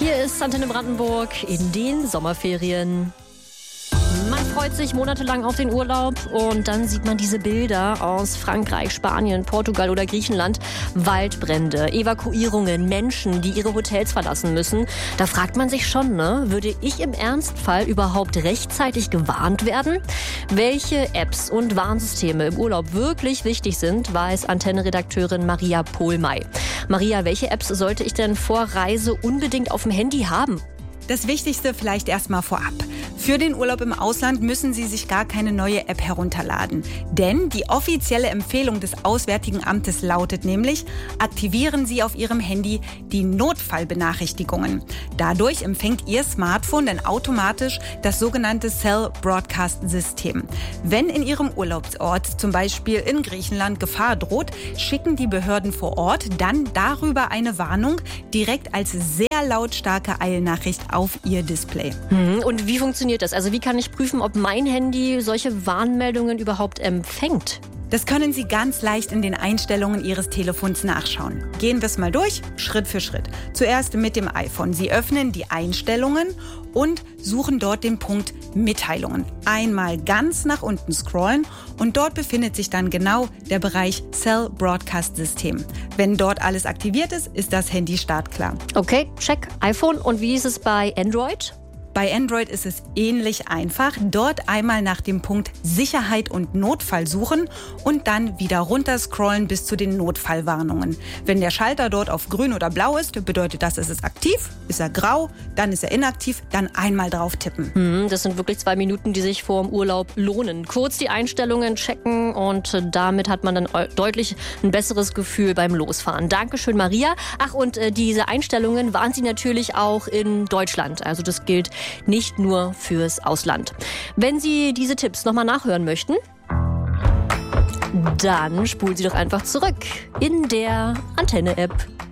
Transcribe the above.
Hier ist Antenne Brandenburg in den Sommerferien. Man freut sich monatelang auf den Urlaub und dann sieht man diese Bilder aus Frankreich, Spanien, Portugal oder Griechenland. Waldbrände, Evakuierungen, Menschen, die ihre Hotels verlassen müssen. Da fragt man sich schon, würde ich im Ernstfall überhaupt rechtzeitig gewarnt werden? Welche Apps und Warnsysteme im Urlaub wirklich wichtig sind, weiß Antenne-Redakteurin Maria Pohlmey. Maria, welche Apps sollte ich denn vor Reise unbedingt auf dem Handy haben? Das Wichtigste vielleicht erstmal vorab. Für den Urlaub im Ausland müssen Sie sich gar keine neue App herunterladen. Denn die offizielle Empfehlung des Auswärtigen Amtes lautet nämlich, aktivieren Sie auf Ihrem Handy die Notfallbenachrichtigungen. Dadurch empfängt Ihr Smartphone dann automatisch das sogenannte Cell Broadcast System. Wenn in Ihrem Urlaubsort, zum Beispiel in Griechenland, Gefahr droht, schicken die Behörden vor Ort dann darüber eine Warnung direkt als sehr lautstarke Eilnachricht auf Ihr Display. Und wie funktioniert das? Also wie kann ich prüfen, ob mein Handy solche Warnmeldungen überhaupt empfängt? Das können Sie ganz leicht in den Einstellungen Ihres Telefons nachschauen. Gehen wir es mal durch, Schritt für Schritt. Zuerst mit dem iPhone. Sie öffnen die Einstellungen und suchen dort den Punkt Mitteilungen. Einmal ganz nach unten scrollen und dort befindet sich dann genau der Bereich Cell Broadcast System. Wenn dort alles aktiviert ist, ist das Handy startklar. Okay, check, iPhone. Und wie ist es bei Android? Bei Android ist es ähnlich einfach. Dort einmal nach dem Punkt Sicherheit und Notfall suchen und dann wieder runterscrollen bis zu den Notfallwarnungen. Wenn der Schalter dort auf grün oder blau ist, bedeutet das, es ist aktiv. Ist er grau, dann ist er inaktiv, dann einmal drauf tippen. Das sind wirklich 2 Minuten, die sich vor dem Urlaub lohnen. Kurz die Einstellungen checken und damit hat man dann deutlich ein besseres Gefühl beim Losfahren. Dankeschön, Maria. Ach, und diese Einstellungen waren sie natürlich auch in Deutschland. Also das gilt nicht nur fürs Ausland. Wenn Sie diese Tipps nochmal nachhören möchten, dann spulen Sie doch einfach zurück in der Antenne-App.